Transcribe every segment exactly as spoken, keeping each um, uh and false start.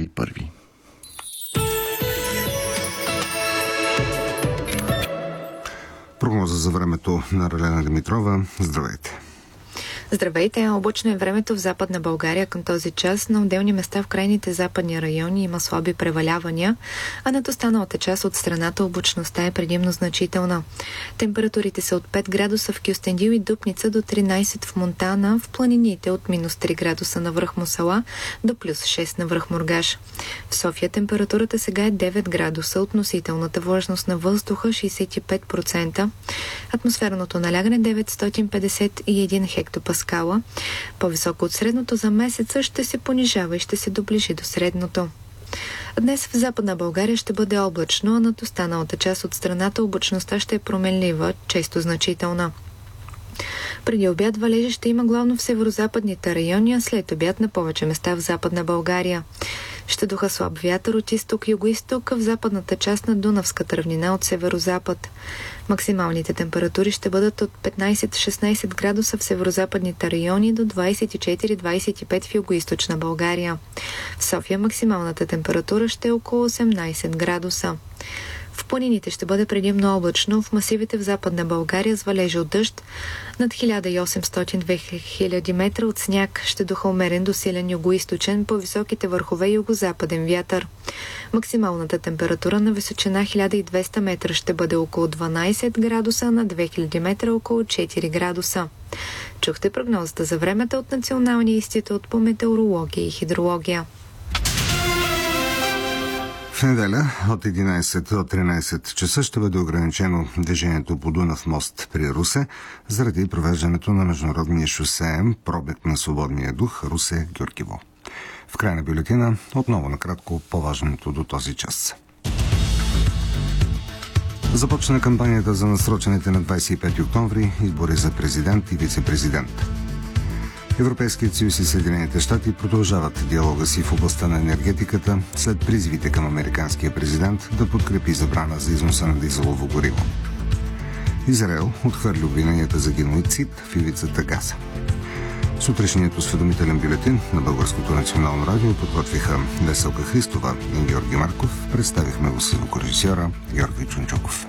и първи. Прогноза за времето на Ралена Димитрова. Здравейте! Здравейте! Облачно е времето в Западна България към този час. На отделни места в крайните западни райони има слаби превалявания, а над останалата част от страната облачността е предимно значителна. Температурите са от пет градуса в Кюстендил и Дупница до тринайсет в Монтана, в планините от минус три градуса на връх Мусала до плюс шест на връх Мургаш. В София температурата сега е девет градуса, относителната влажност на въздуха шейсет и пет процента, атмосферното налягане деветстотин петдесет и един хектопаскала. Скала. По-високо от средното за месеца ще се понижава и ще се доближи до средното. Днес в Западна България ще бъде облачно, а над останалата част от страната облачността ще е променлива, често значителна. Преди обяд валежи ще има главно в северозападните райони, а след обяд на повече места в Западна България. Ще духа слаб вятър от изток-юго-исток в западната част на Дунавската равнина от северозапад. Максималните температури ще бъдат от петнайсет-шестнайсет градуса в северозападните райони до двайсет и четири до двайсет и пет в югоизточна България. В София максималната температура ще е около осемнайсет градуса. В планините ще бъде предимно облачно, в масивите в Западна България с валежи от дъжд над хиляда и осемстотин до две хиляди метра от сняг, ще духа умерен до силен югоизточен, по високите върхове югозападен вятър. Максималната температура на височина хиляда и двеста метра ще бъде около дванайсет градуса, на две хиляди метра около четири градуса. Чухте прогнозата за времето от Националния институт по метеорология и хидрология. В неделя от единайсет до тринайсет часа ще бъде ограничено движението по Дунав мост при Русе заради провеждането на международния шосеен пробег на свободния дух Русе-Гюргево. В края на бюлетина отново накратко по-важното до този час. Започна кампанията за насрочените на двайсет и пети октомври избори за президент и вице-президент. Европейският съюз и Съединените щати продължават диалога си в областта на енергетиката след призивите към американския президент да подкрепи забрана за износа на дизелово гориво. Израел отхвърли обвиненията за геноцид в ивицата Газа. Сутрешният осведомителен бюлетин на Българското национално радио подготвиха Веселка Христова и Георги Марков. Представихме го с звукорежисьора Георги Чунчоков.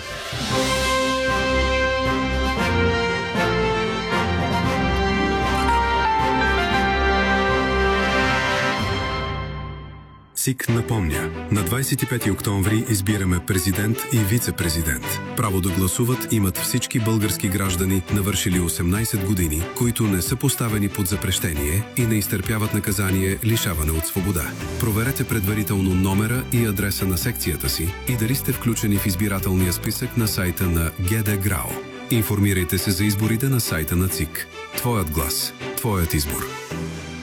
СИК напомня, на двайсет и пети октомври избираме президент и вице-президент. Право да гласуват имат всички български граждани, навършили осемнайсет години, които не са поставени под запрещение и не изтърпяват наказание лишаване от свобода. Проверете предварително номера и адреса на секцията си и дали сте включени в избирателния списък на сайта на ГД ГРАО. Информирайте се за изборите на сайта на ЦИК. Твоят глас, твоят избор.